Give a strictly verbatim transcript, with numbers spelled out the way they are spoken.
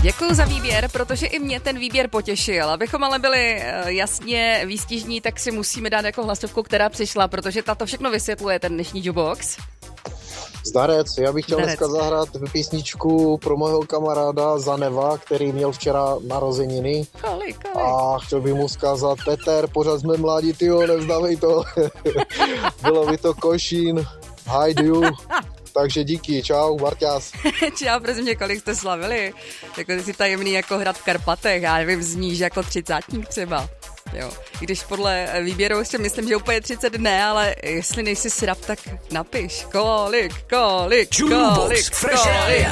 Děkuju za výběr, protože i mě ten výběr potěšil. Abychom ale byli jasně výstižní, tak si musíme dát jako hlasovku, která přišla, protože tato všechno vysvětluje ten dnešní Jukebox. Zdarec, já bych chtěl Zdarec. dneska zahrát písničku pro mého kamaráda Zaneva, který měl včera narozeniny. Kolik, kolik? A chtěl bych mu vzkázat, Peter, pořád jsme mladí, tyjo, nevzdávej to. Bylo by to Košín, hajdu. Takže díky, čau, Marťas. Čau, prosím tě, kolik jste slavili? Jako ty si tajemný jako hrad v Karpatech, já nevím, zníš jako třicátník třeba. Jo. Když podle výběru ještě myslím, že úplně třicet dne, ale jestli nejsi srab, tak napiš. Kolik, kolik, kolik, kolik.